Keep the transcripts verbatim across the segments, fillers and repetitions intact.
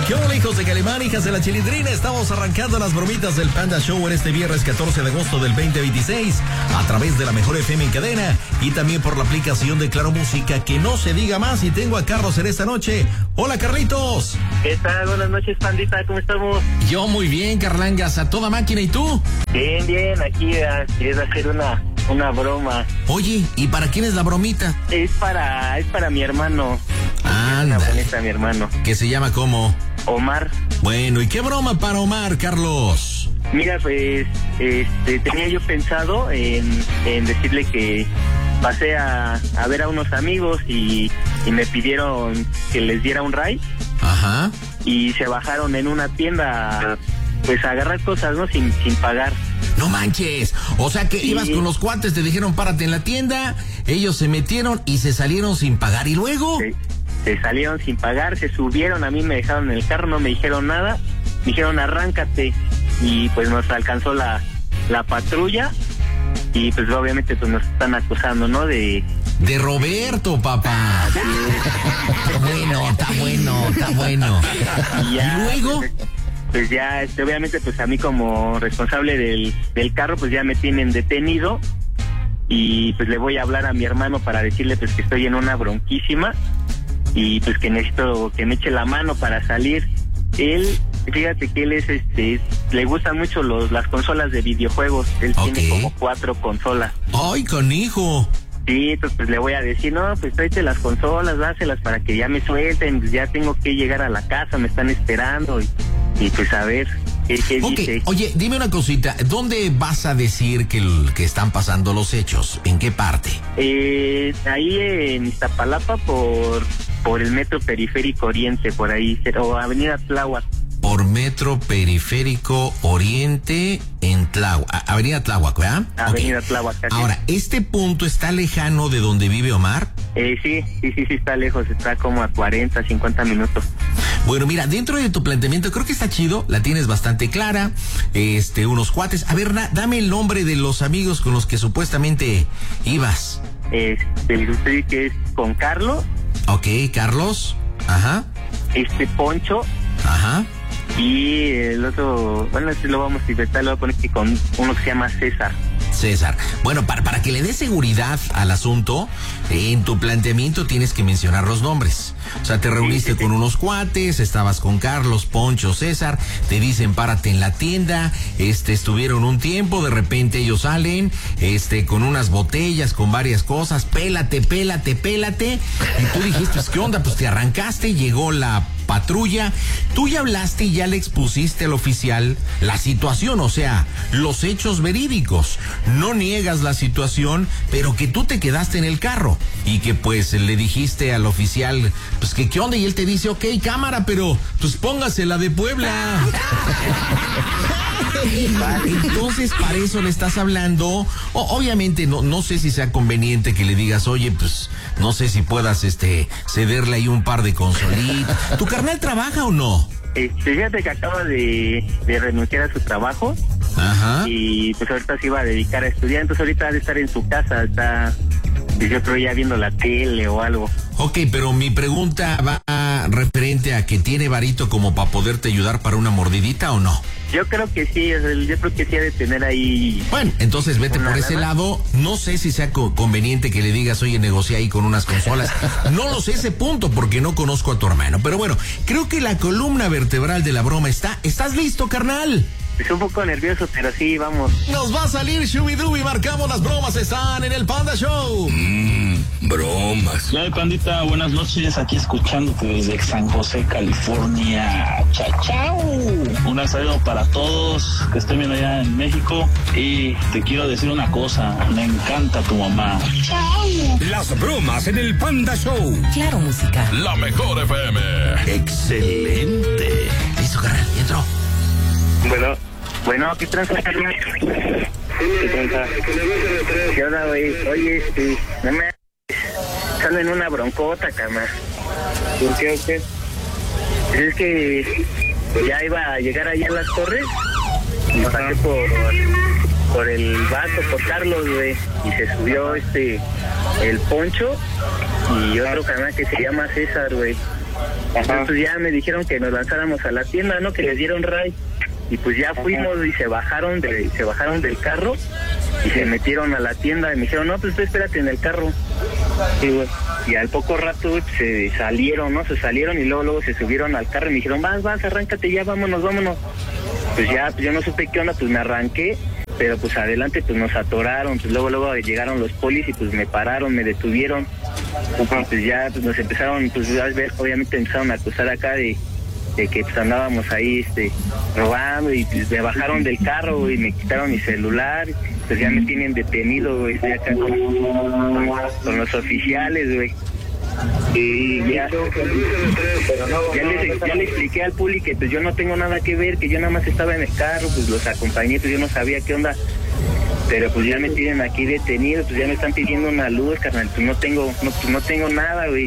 ¿Qué hola, hijos de Calimán, hijas de la Chilindrina? Estamos arrancando las bromitas del Panda Show en este viernes catorce de agosto del veinte veintiséis a través de la Mejor F M en cadena y también por la aplicación de Claro Música. Que no se diga más, y tengo a Carlos en esta noche. Hola, Carlitos. ¿Qué tal? Buenas noches, pandita, ¿cómo estamos? Yo muy bien, Carlangas, a toda máquina. ¿Y tú? Bien, bien, aquí quieres hacer una, una broma. Oye, ¿y para quién es la bromita? Es para, es para mi hermano. Anda. Una bonita, mi hermano. ¿Que se llama cómo? Omar. Bueno, ¿y qué broma para Omar, Carlos? Mira, pues, este, tenía yo pensado en, en decirle que pasé a, a ver a unos amigos y, y me pidieron que les diera un ride. Ajá. Y se bajaron en una tienda, pues, a agarrar cosas, ¿no? Sin, sin pagar. No manches, o sea que sí. Ibas con los cuates, te dijeron párate en la tienda, ellos se metieron y se salieron sin pagar, ¿y luego? Sí. Se salieron sin pagar, se subieron, a mí me dejaron en el carro, no me dijeron nada, me dijeron arráncate, y pues nos alcanzó la, la patrulla, y pues obviamente pues nos están acusando, ¿no? De... De Roberto, papá. Sí. Está bueno, está bueno, está bueno. Y, ya, ¿Y luego? Pues, pues ya, este, obviamente pues a mí como responsable del, del carro, pues ya me tienen detenido, y pues le voy a hablar a mi hermano para decirle pues que estoy en una bronquísima, y pues que necesito que me eche la mano para salir. Él, fíjate que él es este, le gustan mucho los las consolas de videojuegos, él okay. Tiene como cuatro consolas. ¡Ay, canijo! Sí, entonces pues le voy a decir, no, pues tráete las consolas, dáselas para que ya me suelten, pues ya tengo que llegar a la casa, me están esperando, y, y pues a ver qué, qué okay. dice. Oye, dime una cosita, ¿dónde vas a decir que, que están pasando los hechos? ¿En qué parte? Eh, ahí en Iztapalapa por... por el Metro Periférico Oriente, por ahí, o Avenida Tláhuac. Por Metro Periférico Oriente en Tláhuac, Avenida Tláhuac, ¿verdad? Avenida okay. Tláhuac. Ahora, ¿este punto está lejano de donde vive Omar? Eh, sí, sí, sí, sí, está lejos, está como a cuarenta, cincuenta minutos. Bueno, mira, dentro de tu planteamiento creo que está chido, la tienes bastante clara, este, unos cuates. A ver, na, dame el nombre de los amigos con los que supuestamente ibas. Este, usted que es con Carlos. Ok, Carlos, ajá. Este, Poncho. Ajá. Y el otro, bueno, este lo vamos a inventar, lo voy a poner aquí con uno que se llama César. César. Bueno, para, para que le dé seguridad al asunto, eh, en tu planteamiento tienes que mencionar los nombres. O sea, te reuniste sí, sí, con sí. unos cuates, estabas con Carlos, Poncho, César, te dicen párate en la tienda, este, estuvieron un tiempo, de repente ellos salen, este, con unas botellas, con varias cosas, pélate, pélate, pélate, y tú dijiste, pues, ¿qué onda? Pues te arrancaste, llegó la patrulla, tú ya hablaste y ya le expusiste al oficial la situación, o sea, los hechos verídicos. No niegas la situación, pero que tú te quedaste en el carro y que pues le dijiste al oficial, pues que qué onda, y él te dice, ok, cámara, pero pues póngase la de Puebla. Entonces, para eso le estás hablando. O, obviamente, no, no sé si sea conveniente que le digas, oye, pues, no sé si puedas este cederle ahí un par de consolitas. ¿Tu carnal trabaja o no? Este, fíjate que acaba de, de renunciar a su trabajo. Ajá. Y pues ahorita se iba a dedicar a estudiar, entonces ahorita ha de estar en su casa, está, yo creo, ya viendo la tele o algo. Ok, pero mi pregunta va referente a que tiene varito como para poderte ayudar para una mordidita, ¿o no? Yo creo que sí, yo creo que sí ha de tener ahí... Bueno, entonces vete por ese lana. lado. No sé si sea co- conveniente que le digas, oye, negocia ahí con unas consolas. No lo sé ese punto porque no conozco a tu hermano. Pero bueno, creo que la columna vertebral de la broma está. ¿Estás listo, carnal? Estoy un poco nervioso, pero sí, vamos. Nos va a salir Shubidoo y marcamos las bromas. Están en el Panda Show. Mmm, bromas. Ya, pandita, buenas noches. Aquí escuchándote desde San José, California. Chao, chao. Un saludo para todos que estén bien allá en México. Y te quiero decir una cosa. Me encanta tu mamá. Chao. Las bromas en el Panda Show. Claro, música. La Mejor F M. Excelente. Listo, carnal, entró. Bueno, bueno, ¿qué tranza, carnal? ¿Qué tranza? ¿Qué onda, güey? Oye, este, no me... Sale en una broncota, carnal. ¿Por qué o qué? Es que ya iba a llegar allá a las torres y pasé por, por el vato, por Carlos, güey, y se subió este, el Poncho y otro carnal que se llama César, güey. Entonces ya me dijeron que nos lanzáramos a la tienda, ¿no? Que les dieron ray. Y pues ya fuimos y se bajaron de, se bajaron del carro y se metieron a la tienda y me dijeron, no, pues tú espérate en el carro. Sí, güey. Y al poco rato se salieron, ¿no? Se salieron y luego luego se subieron al carro y me dijeron, vas, vas, arráncate ya, vámonos, vámonos. Pues ya, pues yo no supe qué onda, pues me arranqué, pero pues adelante pues nos atoraron, pues luego luego llegaron los polis y pues me pararon, me detuvieron. Pues ya pues nos empezaron, pues a ver, obviamente empezaron a acusar acá de, de que pues andábamos ahí este robando y pues me bajaron del carro y me quitaron mi celular, pues ya me tienen detenido, güey, estoy acá con, con los oficiales, güey. Y ya, ya, le, ya le expliqué al puli que pues yo no tengo nada que ver, que yo nada más estaba en el carro, pues los acompañé, pues yo no sabía qué onda. Pero pues ya me tienen aquí detenido, pues ya me están pidiendo una luz, carnal, pues no tengo, no, pues no tengo nada, güey.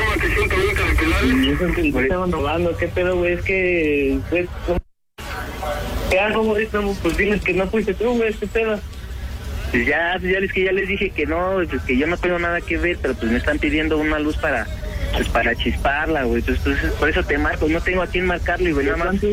Y eso es que me estaban robando, qué pedo, güey, es que, pues, ¿qué hago, güey? Pues diles que no fuiste tú, güey, qué pedo. Pues ya, pues ya les que ya les dije que no, pues que yo no tengo nada que ver, pero pues me están pidiendo una luz para, pues para chisparla, güey. Pues, pues por eso te marco, no tengo a quién marcarle, güey, nada más. No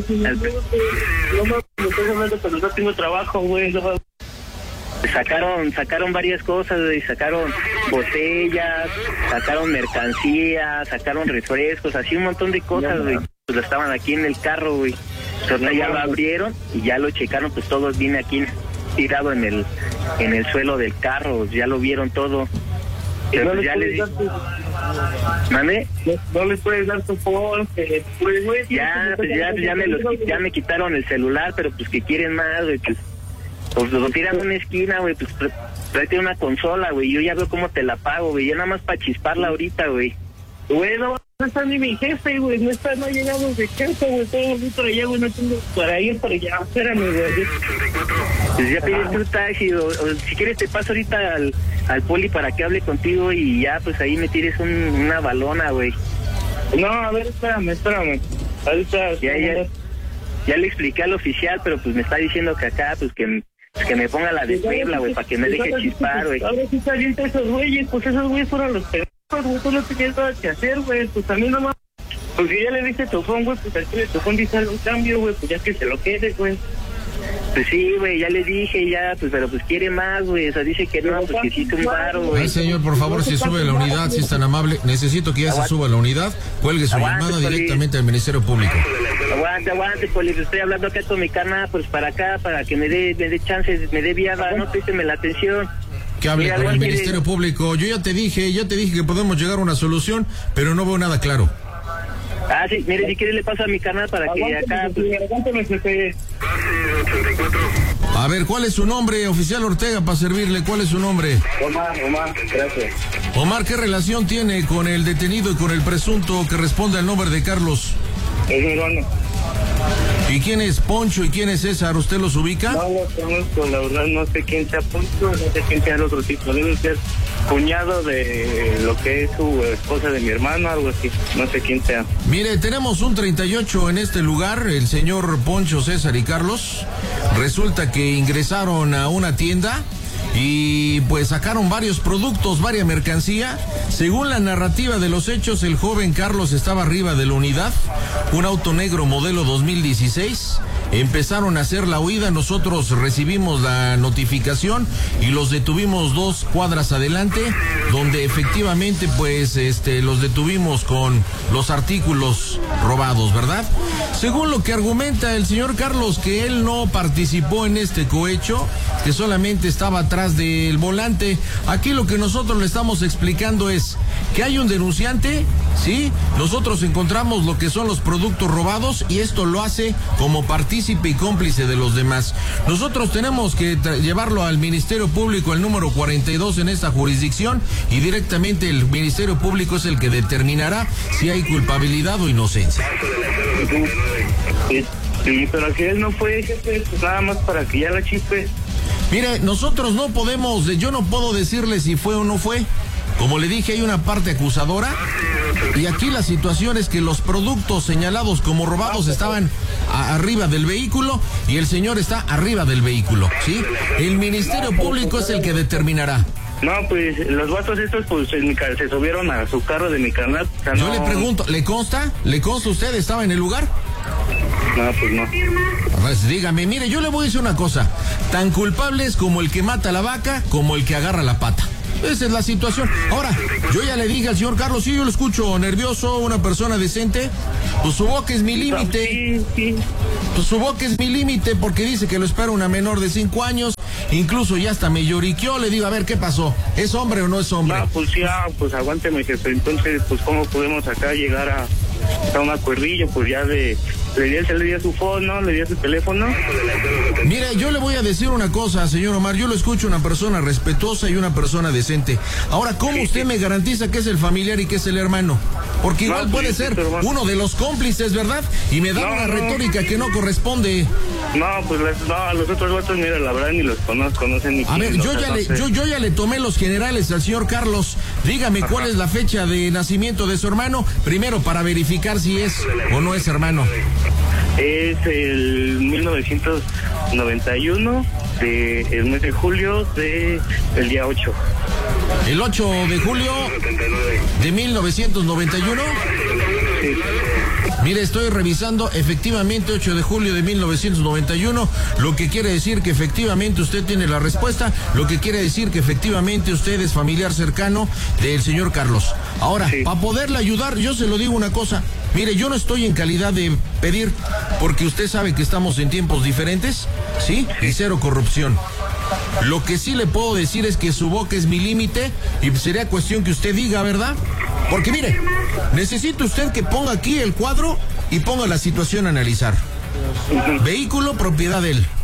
mames, no tengo trabajo, güey. Sacaron, sacaron varias cosas, güey, sacaron botellas, sacaron mercancía, sacaron refrescos, así un montón de cosas, güey. Pues estaban aquí en el carro, güey. Entonces ya lo abrieron y ya lo checaron, pues todos vine aquí tirado en el en el suelo del carro, ya lo vieron todo. Pero no ya les tu... ¿Mande? No, no les puedes dar tu phone, pues, güey, ya, pues ya, ya me los, ya me quitaron el celular, pero pues que quieren más, güey, pues, pues lo tiran en una esquina, güey, pues tráete una consola, güey, yo ya veo cómo te la pago, güey, ya nada más para chisparla ahorita, güey. Güey, no, no está ni mi jefe, güey, no está, no llegamos de casa, güey, todo muy por allá, güey, no tengo para ir para allá, espérame, güey. Pues ya pediste un taxi, o, o si quieres te paso ahorita al, al poli para que hable contigo y ya, pues ahí me tires un, una balona, güey. No, a ver, espérame, espérame. Ahorita... Ya, ya, ya le expliqué al oficial, pero pues me está diciendo que acá, pues que... Pues que me ponga la de Puebla, güey, para que me deje chispar, güey. Ahora sí está bien esos güeyes, pues esos güeyes fueron los pendejos, güey, tú no tenías nada que hacer, güey, pues también nomás. Pues si ya le diste tu phone, güey, pues aquí le tu phone dice algún cambio, güey, pues ya que se lo quede, güey. Pues sí, güey, ya le dije, ya, pues, pero pues quiere más, güey, o sea, dice que no, pues que hiciste un paro, güey. Ay, señor, por favor, si sube la unidad, si es tan amable, necesito que ya se suba la unidad, cuelgue su Aguante, llamada poli. directamente al Ministerio Público. Aguante, aguante, poli, estoy hablando acá con mi carnal, pues para acá, para que me dé, me dé chances, me dé viada, no, présteme la atención. Que hable Mira, con el güey, Ministerio mire. Público, yo ya te dije, ya te dije que podemos llegar a una solución, pero no veo nada claro. Ah, sí, mire, si quiere le paso a mi canal para que acá... Pues... Aguántame, jefe. A ver, ¿cuál es su nombre, oficial Ortega, para servirle? ¿Cuál es su nombre? Omar, Omar, gracias. Omar, ¿qué relación tiene con el detenido y con el presunto que responde al nombre de Carlos? Es mi hermano. ¿Y quién es Poncho y quién es César? ¿Usted los ubica? No lo conozco, la verdad, no sé quién sea Poncho, no sé quién sea el otro tipo. Debe ser cuñado de lo que es su esposa de mi hermano, algo así. No sé quién sea. Mire, tenemos un treinta y ocho en este lugar, el señor Poncho, César y Carlos. Resulta que ingresaron a una tienda y pues sacaron varios productos, varias mercancía. Según la narrativa de los hechos, el joven Carlos estaba arriba de la unidad, un auto negro modelo dos mil dieciséis. Empezaron a hacer la huida, nosotros recibimos la notificación y los detuvimos dos cuadras adelante, donde efectivamente pues este los detuvimos con los artículos robados, ¿verdad? Según lo que argumenta el señor Carlos, que él no participó en este cohecho, que solamente estaba atrás del volante. Aquí lo que nosotros le estamos explicando es que hay un denunciante, ¿sí? Nosotros encontramos lo que son los productos robados y esto lo hace como partícipe y cómplice de los demás. Nosotros tenemos que llevarlo al Ministerio Público, el número cuarenta y dos en esta jurisdicción, y directamente el Ministerio Público es el que determinará si hay culpabilidad o inocencia. Sí, sí, pero que él no fue, jefe, pues nada más para que ya la chispe. Mire, nosotros no podemos, yo no puedo decirle si fue o no fue. Como le dije, hay una parte acusadora y aquí la situación es que los productos señalados como robados estaban a, arriba del vehículo y el señor está arriba del vehículo, ¿sí? El Ministerio Público es el que determinará. No, pues los vatos estos pues en mi, se subieron a su carro de mi carnal. O sea, Yo no... le pregunto, ¿le consta? ¿Le consta usted? ¿Estaba en el lugar? No, pues no. Pues dígame, mire, yo le voy a decir una cosa. Tan culpables como el que mata la vaca, como el que agarra la pata. Esa es la situación. Ahora, yo ya le dije al señor Carlos, sí, yo lo escucho nervioso, una persona decente, pues su boca es mi límite. Sí, sí. Pues su boca es mi límite porque dice que lo espera una menor de cinco años, incluso ya hasta me lloriqueó, le digo, a ver, ¿qué pasó? ¿Es hombre o no es hombre? No, pues ya, pues aguánteme, jefe. Entonces, pues, ¿cómo podemos acá llegar a, a un acuerdillo? Pues ya de... Le di, le di su phone, ¿no? Le di su teléfono. Mire, yo le voy a decir una cosa, señor Omar. Yo lo escucho una persona respetuosa y una persona decente. Ahora, ¿cómo Sí, usted sí. me garantiza que es el familiar y que es el hermano? Porque igual No, puede sí, ser sí, hermano. uno de los cómplices, ¿verdad? Y me da No, una no. retórica que no corresponde. No, pues las, no, a los otros vatos, mira, la verdad ni los conozco, no sé ni A quién, ver, o yo sea, ya, no le, sé. yo, yo ya le tomé los generales al señor Carlos. Dígame cuál es la fecha de nacimiento de su hermano, primero para verificar si es o no es hermano. Es el mil novecientos noventa y uno, de, el mes de julio, de el día ocho. El ocho de julio de mil novecientos noventa y uno. Sí. Mire, estoy revisando, efectivamente ocho de julio de mil novecientos noventa y uno, lo que quiere decir que efectivamente usted tiene la respuesta, lo que quiere decir que efectivamente usted es familiar cercano del señor Carlos. Ahora, Sí. para poderle ayudar, yo se lo digo una cosa, mire, yo no estoy en calidad de pedir, porque usted sabe que estamos en tiempos diferentes, ¿sí? Y cero corrupción. Lo que sí le puedo decir es que su boca es mi límite y sería cuestión que usted diga, ¿verdad? Porque mire, necesita usted que ponga aquí el cuadro y ponga la situación a analizar. Vehículo, propiedad de él.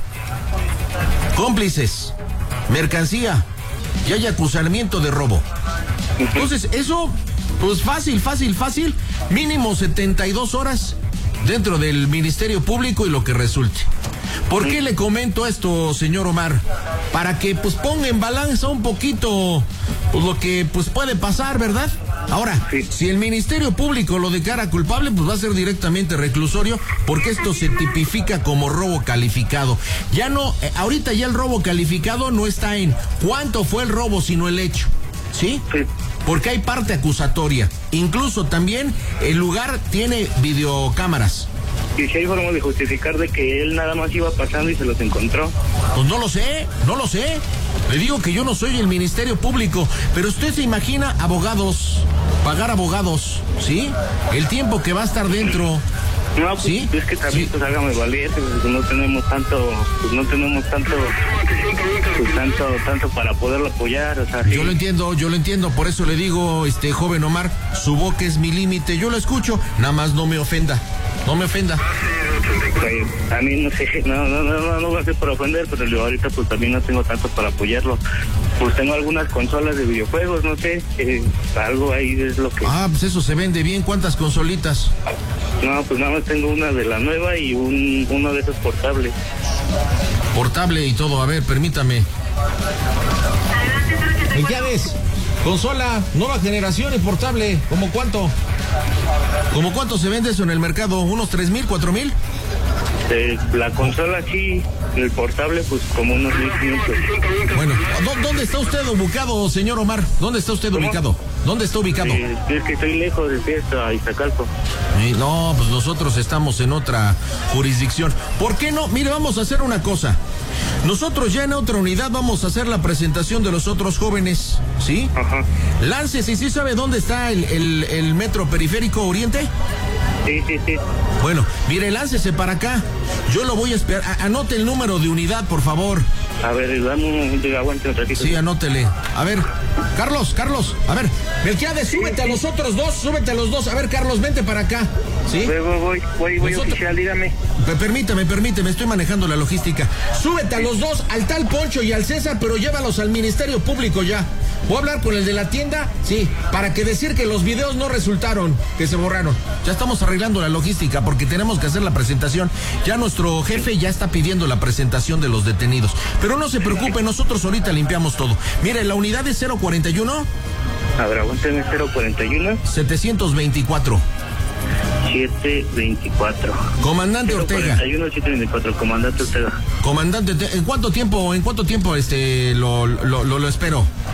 Cómplices, mercancía y hay acusamiento de robo. Entonces, eso, pues fácil, fácil, fácil, mínimo setenta y dos horas dentro del Ministerio Público y lo que resulte. ¿Por qué le comento esto, señor Omar? Para que pues ponga en balanza un poquito pues, lo que pues puede pasar, ¿verdad? Ahora, Sí. si el Ministerio Público lo declara culpable, pues va a ser directamente reclusorio, porque esto se tipifica como robo calificado. Ya no, eh, ahorita ya el robo calificado no está en cuánto fue el robo, sino el hecho, ¿sí? Sí. Porque hay parte acusatoria. Incluso también el lugar tiene videocámaras. Y si hay forma de justificar de que él nada más iba pasando y se los encontró. Pues no lo sé, no lo sé. Le digo que yo no soy el Ministerio Público, pero usted se imagina abogados, pagar abogados, ¿sí? El tiempo que va a estar dentro. No, pues ¿Sí? es que también, Sí. pues hágame valer, pues no tenemos tanto, pues no tenemos tanto, pues tanto, tanto para poderlo apoyar, o sea, sí. Yo lo entiendo, yo lo entiendo, por eso le digo, este joven Omar, su boca es mi límite, yo lo escucho, nada más no me ofenda, no me ofenda. Pues, a mí no sé, no, no, no, no, no va a ser por ofender, pero yo ahorita pues también no tengo tanto para apoyarlo. Pues tengo algunas consolas de videojuegos, no sé, eh, algo ahí es lo que... Ah, pues eso se vende bien, ¿cuántas consolitas? No, pues nada más tengo una de la nueva y un uno de esos portables. Portable y todo, a ver, permítame. ¿En qué ves? Consola, nueva generación y portable, ¿cómo cuánto? ¿Cómo cuánto se vende eso en el mercado? ¿Unos tres mil, cuatro mil? Eh, la consola sí, el portable pues como unos mil quinientos. Bueno, ¿dó- ¿dónde está usted ubicado, señor Omar? ¿Dónde está usted ¿Cómo? ubicado? ¿Dónde está ubicado? Eh, es que estoy lejos de fiesta, Iztacalco. Eh, no, pues nosotros estamos en otra jurisdicción. ¿Por qué no? Mire, vamos a hacer una cosa. Nosotros ya en otra unidad vamos a hacer la presentación de los otros jóvenes, ¿sí? Ajá. Láncese, ¿sí sabe dónde está el, el, el metro periférico Oriente? Sí, sí, sí. Bueno, mire, láncese para acá. Yo lo voy a esperar. A- anote el número de unidad, por favor. A ver, dame un momento, aguante un ratito. Sí, anótele. A ver, Carlos, Carlos, a ver, Melquiades, súbete a los otros dos, súbete a los dos. A ver, Carlos, vente para acá. ¿Sí? Voy, voy, voy, voy, voy Nosotros- oficial, dígame. Pe- Permítame, permítame, estoy manejando la logística. Súbete a los dos, al tal Poncho y al César, pero llévalos al Ministerio Público ya. ¿Puedo hablar con el de la tienda? Sí, para que decir que los videos no resultaron, que se borraron. Ya estamos arreglando la logística porque tenemos que hacer la presentación. Ya nuestro jefe ya está pidiendo la presentación de los detenidos. Pero no se preocupe, nosotros ahorita limpiamos todo. Mire, la unidad es cero cuarenta y uno, A ver, aguánteme, cero cuarenta y uno, setecientos veinticuatro. siete veinticuatro. Comandante Ortega. cuarenta y uno, siete veinticuatro, comandante Ortega. Comandante, ¿en cuánto tiempo, en cuánto tiempo este lo, lo, lo, lo espero?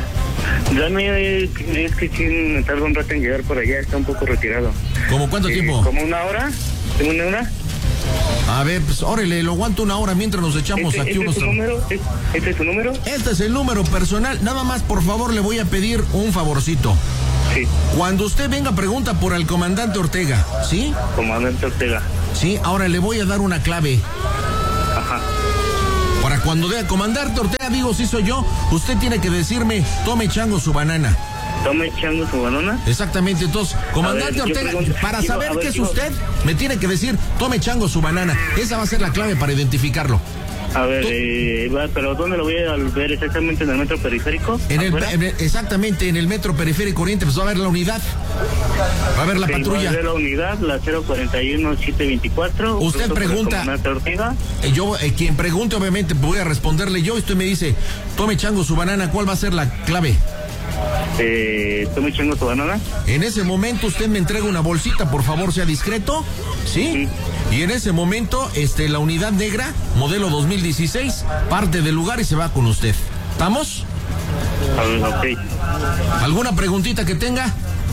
Dame, es que sí me tarda un rato en llegar por allá, está un poco retirado. ¿Cómo cuánto Eh, tiempo? ¿Como una hora? ¿Tengo una hora? A ver, pues órale, lo aguanto una hora mientras nos echamos ¿Este, aquí este unos... es tu número? ¿Es- ¿Este es tu número? Este es el número personal. Nada más, por favor, le voy a pedir un favorcito. Sí, Cuando usted venga, pregunta por el comandante Ortega, ¿sí? comandante Ortega. Sí, ahora le voy a dar una clave. Ajá. Para cuando diga comandante Ortega, digo, sí soy yo, usted tiene que decirme, tome chango su banana. Tome echando su banana. Exactamente, entonces, comandante A ver, yo Ortega, pregunto- para digo, saber a ver, qué es digo- usted, me tiene que decir, tome chango su banana. Esa va a ser la clave para identificarlo. A ver, Tú- eh, va, pero ¿dónde lo voy a ver? ¿Exactamente en el metro periférico? En el, ¿Afuera? en el- exactamente, en el metro periférico oriente, pues va a haber la unidad, va a haber la Sí, patrulla. va a ver la unidad, la cero cuarenta y uno siete veinticuatro. Usted junto con el pregunta- comandante Ortega. Eh, Yo, eh, quien pregunte, obviamente, voy a responderle yo. Usted me dice, tome chango su banana, ¿cuál va a ser la clave? Eh, tome echando su banana. En ese momento usted me entrega una bolsita, por favor, sea discreto, ¿sí? Y en ese momento, este, la unidad negra, modelo dos mil dieciséis, parte del lugar y se va con usted. ¿Estamos? A ver, ok. ¿Alguna preguntita que tenga?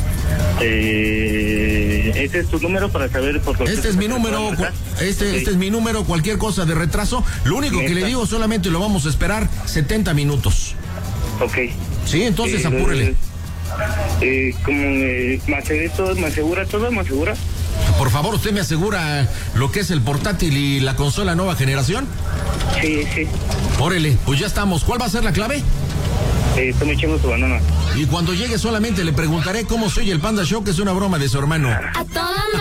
Eh, ¿Ese es tu número para saber por qué? Este es mi número, cu- este, Ok. este es mi número, cualquier cosa de retraso. Lo único que le Neta. digo, solamente lo vamos a esperar setenta minutos. Ok. Sí, entonces Eh, apúrele. Eh, como, eh, ¿me asegura, me asegura todo? ¿Me asegura? Por favor, ¿usted me asegura lo que es el portátil y la consola nueva generación? Sí, sí. Órale, pues ya estamos. ¿Cuál va a ser la clave? Eh, tome echando su banana. Y cuando llegue solamente le preguntaré cómo soy el Panda Show, que es una broma de su hermano. A toda